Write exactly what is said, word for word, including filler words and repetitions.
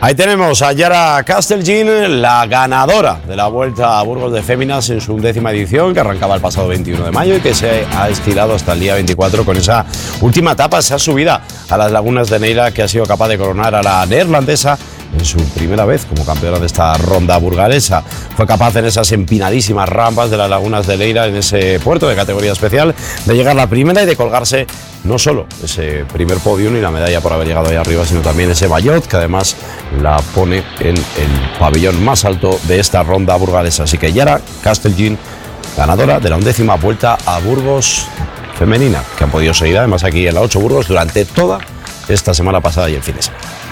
Ahí tenemos a Yara Castellgin, la ganadora de la Vuelta a Burgos de Féminas en su undécima edición, que arrancaba el pasado veintiuno de mayo y que se ha estirado hasta el día veinticuatro con esa última etapa, esa subida a las lagunas de Neira, que ha sido capaz de coronar a la neerlandesa en su primera vez como campeona de esta ronda burgalesa. Fue capaz en esas empinadísimas rampas de las lagunas de Neira, en ese puerto de categoría especial, de llegar la primera y de colgarse no solo ese primer podio ni la medalla por haber llegado ahí arriba, sino también ese maillot, que además la pone en el pabellón más alto de esta ronda burgalesa. Así que Yara Castellgin, ganadora de la undécima Vuelta a Burgos femenina, que han podido seguir además aquí en la ocho Burgos durante toda esta semana pasada y el fin de semana.